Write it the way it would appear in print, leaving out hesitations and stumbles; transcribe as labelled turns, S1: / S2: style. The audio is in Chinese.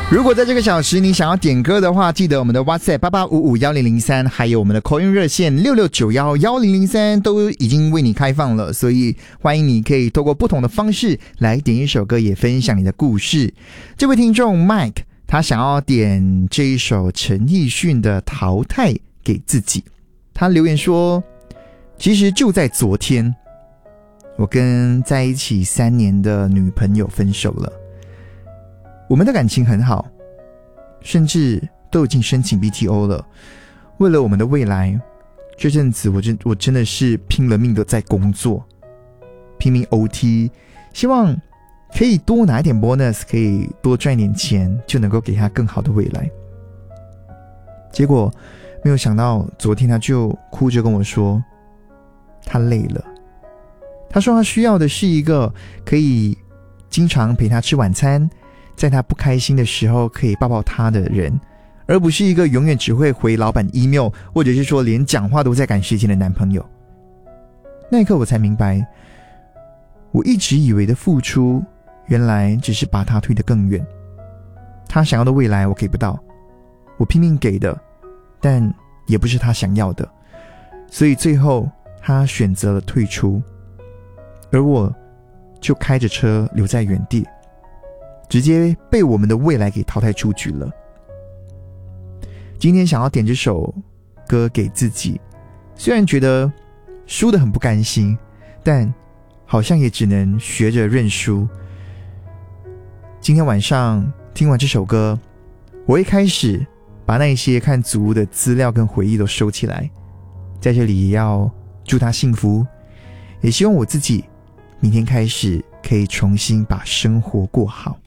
S1: 如果在这个小时你想要点歌的话，记得我们的 WhatsApp 88551003，还有我们的 call in 热线66911003都已经为你开放了，所以欢迎你可以透过不同的方式来点一首歌，也分享你的故事。这位听众 Mike 他想要点这一首陈奕迅的《淘汰给自己》，他留言说，其实就在昨天，我跟在一起3年的女朋友分手了。我们的感情很好，甚至都已经申请 BTO 了。为了我们的未来，这阵子我真的是拼了命的在工作，拼命 OT， 希望可以多拿一点 bonus， 可以多赚点钱，就能够给他更好的未来。结果没有想到，昨天他就哭着跟我说，他累了。他说他需要的是一个可以经常陪他吃晚餐，在他不开心的时候可以抱抱他的人，而不是一个永远只会回老板 email， 或者是说连讲话都在赶时间的男朋友。那一刻我才明白，我一直以为的付出，原来只是把他推得更远。他想要的未来我给不到，我拼命给的，但也不是他想要的，所以最后他选择了退出，而我就开着车留在原地，直接被我们的未来给淘汰出局了。今天想要点这首歌给自己，虽然觉得输得很不甘心，但好像也只能学着认输。今天晚上听完这首歌，我会开始把那些看祖屋的资料跟回忆都收起来，在这里也要祝他幸福，也希望我自己明天开始可以重新把生活过好。